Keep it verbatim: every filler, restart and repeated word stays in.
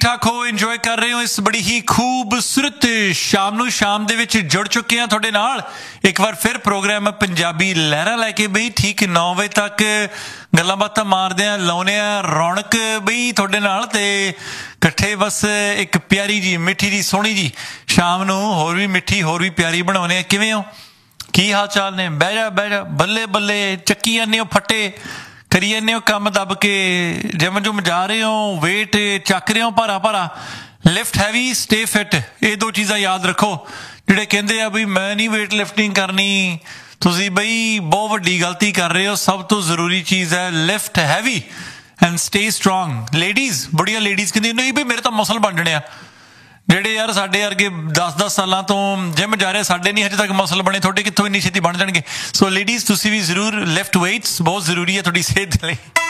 ठाक हो, इंजॉय कर रहे हो इस बड़ी ही खूबसूरत शाम ਨੂੰ ਸ਼ਾਮ ਦੇ ਵਿੱਚ ਜੁੜ ਚੁੱਕੇ ਆ ਤੁਹਾਡੇ ਨਾਲ ਇੱਕ ਵਾਰ ਫਿਰ ਪ੍ਰੋਗਰਾਮ ਪੰਜਾਬੀ ਲਹਿਰਾਂ ਲੈ ਕੇ ਬਈ ਠੀਕ ਨੌ ਵਜੇ ਤੱਕ ਗੱਲਾਂ ਬਾਤਾਂ ਮਾਰਦੇ ਆ, ਲਾਉਨੇ ਆ ਰੌਣਕ ਬਈ ਤੁਹਾਡੇ ਨਾਲ ਤੇ ਇਕੱਠੇ ਬਸ ਇੱਕ ਪਿਆਰੀ ਜੀ ਮਿੱਠੀ ਜੀ ਸੋਹਣੀ ਜੀ ਸ਼ਾਮ ਨੂੰ ਹੋਰ ਵੀ ਮਿੱਠੀ ਹੋਰ ਵੀ ਪਿਆਰੀ ਬਣਾਉਣੇ ਆ। ਕਿਵੇਂ ਹੋ, ਕੀ ਹਾਲ ਚਾਲ ਨੇ? ਬਹਿ ਜਾ ਬਹਿ ਜਾ, ਬੱਲੇ ਬੱਲੇ ਚੱਕੀ ਜਾਂਦੇ ਹੋ ਫੱਟੇ, ਕਰੀ ਜਾਂਦੇ ਹੋ ਕੰਮ ਦੱਬ ਕੇ, ਜਿਮ ਜੁਮ ਜਾ ਰਹੇ ਹੋ, ਵੇਟ ਚੱਕ ਰਹੇ ਹੋ ਭਾਰਾ ਭਾਰਾ, ਲਿਫਟ ਹੈਵੀ, ਸਟੇ ਫਿਟ। ਇਹ ਦੋ ਚੀਜ਼ਾਂ ਯਾਦ ਰੱਖੋ। ਜਿਹੜੇ ਕਹਿੰਦੇ ਆ ਬਈ ਮੈਂ ਨਹੀਂ ਵੇਟ ਲਿਫਟਿੰਗ ਕਰਨੀ, ਤੁਸੀਂ ਬਈ ਬਹੁਤ ਵੱਡੀ ਗਲਤੀ ਕਰ ਰਹੇ ਹੋ। ਸਭ ਤੋਂ ਜ਼ਰੂਰੀ ਚੀਜ਼ ਹੈ lift heavy and stay strong. Ladies, ਬੜੀਆਂ ਲੇਡੀਜ਼ ਕਹਿੰਦੀਆਂ ਨਹੀਂ ਬਈ ਮੇਰੇ ਤਾਂ ਮਸਲ ਬਣ ਜਾਣੇ ਆ। ਜਿਹੜੇ ਯਾਰ ਸਾਡੇ ਵਰਗੇ ਦਸ ਦਸ ਸਾਲਾਂ ਤੋਂ ਜਿਮ ਜਾ ਰਹੇ, ਸਾਡੇ ਨਹੀਂ ਹਜੇ ਤੱਕ ਮਸਲ ਬਣੇ, ਤੁਹਾਡੇ ਕਿੱਥੋਂ ਇੰਨੀ ਛੇਤੀ ਬਣ ਜਾਣਗੇ? ਸੋ ਲੇਡੀਜ਼ ਤੁਸੀਂ ਵੀ ਜ਼ਰੂਰ ਲਿਫਟ ਵੇਟਸ, ਬਹੁਤ ਜ਼ਰੂਰੀ ਹੈ ਤੁਹਾਡੀ ਸਿਹਤ ਲਈ।